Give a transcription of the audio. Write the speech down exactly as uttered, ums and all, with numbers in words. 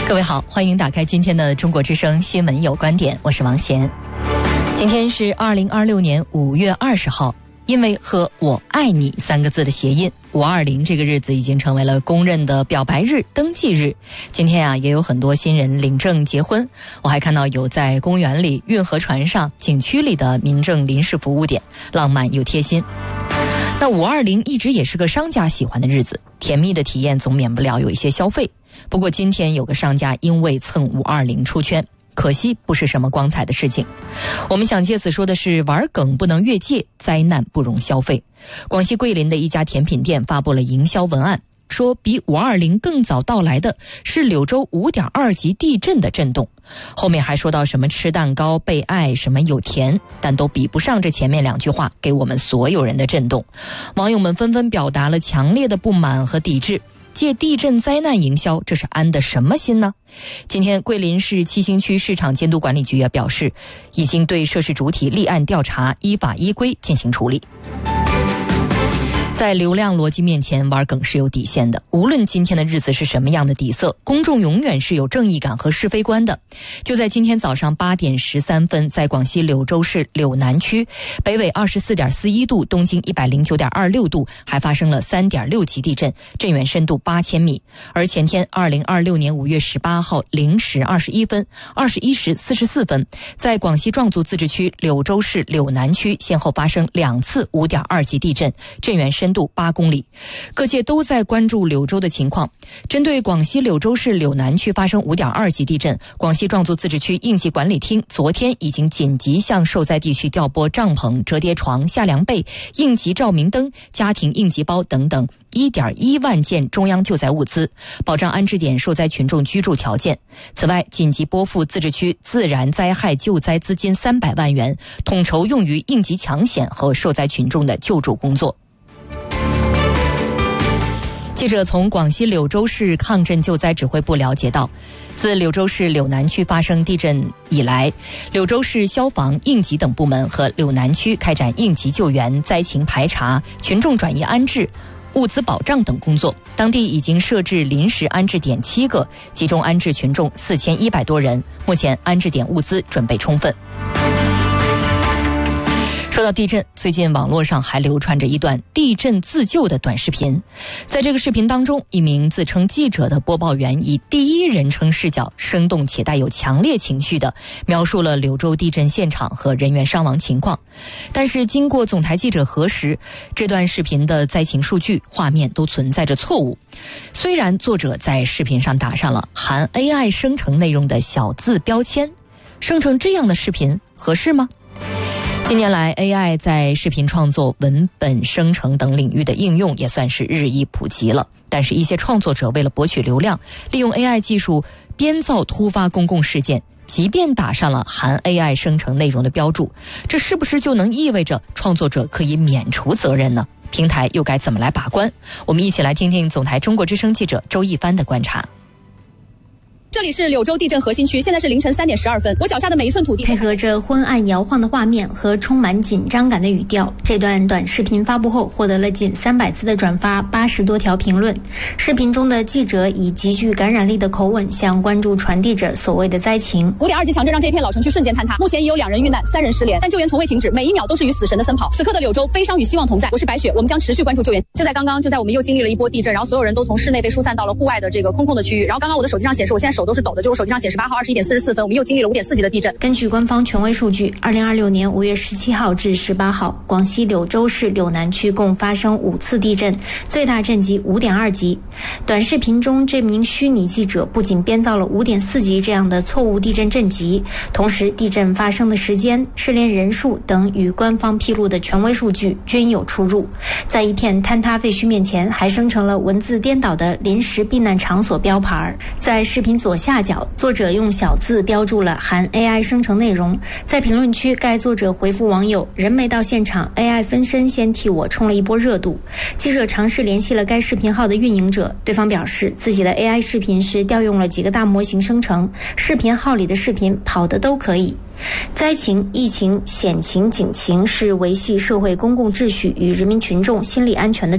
各位好，欢迎打开今天的中国之声新闻有观点，我是王贤。今天是二零二六年五月二十号，因为和我爱你三个字的谐音，五二零这个日子已经成为了公认的表白日、登记日。今天啊，也有很多新人领证结婚。我还看到有在公园里、运河船上、景区里的民政临时服务点，浪漫又贴心。那五二零一直也是个商家喜欢的日子，甜蜜的体验总免不了有一些消费。不过今天有个商家因为蹭五二零出圈，可惜不是什么光彩的事情。我们想借此说的是，玩梗不能越界，灾难不容消费。广西桂林的一家甜品店发布了营销文案，说比五二零更早到来的是柳州 五点二 级地震的震动。后面还说到什么吃蛋糕被爱，什么有甜，但都比不上这前面两句话给我们所有人的震动。网友们纷纷表达了强烈的不满和抵制。借地震灾难营销，这是安的什么心呢？今天桂林市七星区市场监督管理局也表示，已经对涉事主体立案调查，依法依规进行处理。在流量逻辑面前，玩梗是有底线的。无论今天的日子是什么样的底色，公众永远是有正义感和是非观的。就在今天早上八点十三分，在广西柳州市柳南区，北纬二十四点四一度，东经一百零九点二六度，还发生了三点六级地震，震源深度八千米。而前天二零二六年五月十八号零时二十一分、二十一时四十四分，在广西壮族自治区柳州市柳南区先后发生两次五点二级地震，震源深度八公里。各界都在关注柳州的情况。针对广西柳州市柳南区发生五点二级地震，广西壮族自治区应急管理厅昨天已经紧急向受灾地区调拨帐篷、折叠床、夏凉被、应急照明灯、家庭应急包等等一点一万件中央救灾物资，保障安置点受灾群众居住条件。此外，紧急拨付自治区自然灾害救灾资金三百万元，统筹用于应急抢险和受灾群众的救助工作。记者从广西柳州市抗震救灾指挥部了解到，自柳州市柳南区发生地震以来，柳州市消防、应急等部门和柳南区开展应急救援、灾情排查、群众转移安置、物资保障等工作。当地已经设置临时安置点七个，集中安置群众四千一百多人。目前安置点物资准备充分。说到地震，最近网络上还流传着一段地震自救的短视频。在这个视频当中，一名自称记者的播报员以第一人称视角，生动且带有强烈情绪地描述了柳州地震现场和人员伤亡情况。但是经过总台记者核实，这段视频的灾情数据、画面都存在着错误。虽然作者在视频上打上了含 A I 生成内容的小字标签，生成这样的视频合适吗？近年来 A I 在视频创作、文本生成等领域的应用也算是日益普及了，但是一些创作者为了博取流量，利用 A I 技术编造突发公共事件，即便打上了含 A I 生成内容的标注，这是不是就能意味着创作者可以免除责任呢？平台又该怎么来把关？我们一起来听听总台中国之声记者周一帆的观察。 这里是柳州地震核心区，现在是凌晨三点十二分，我脚下的每一寸土地配合着昏暗摇晃的画面和充满紧张感的语调，这段短视频发布后获得了近三百次的转发，八十多条评论。视频中的记者以极具感染力的口吻向观众传递着所谓的灾情。 五点二级强震让这片老城区瞬间坍塌，目前已有两人遇难，三人失联，但救援从未停止，每一秒都是与死神的奔跑。此刻的柳州，悲伤与希望同在。我是白雪，我们将持续关注救援。就在刚刚，就在我们又经历了一波地震，然后所有人都从室内被疏散到了户外的这个空旷的区域。然后刚刚我的手机上显示，我现在手都是抖的，就是我手机上显示八号二十一点四十四分，我们又经历了五点四级的地震。 根据官方权威数据，二零二六年五月十七号至十八号，广西柳州市柳南区共发生五次地震，最大震级五点二级。短视频中，这名虚拟记者不仅编造了五点四级这样的错误地震震级，同时地震发生的时间、失联人数等与官方披露的权威数据均有出入。在一片坍塌废墟面前，还生成了文字颠倒的临时避难场所标牌。在视频左下角，作者用小字标注了含 A I 生成内容。在评论区，该作者回复网友：人没到现场 ，A I 分身先替我冲了一波热度。记者尝试联系了该视频号的运营者，对方表示自己的 A I 视频是调用了几个大模型生成，视频号里的视频跑的都可以。灾情、疫情、险情、警情是维系社会公共秩序与人民群众心理安全的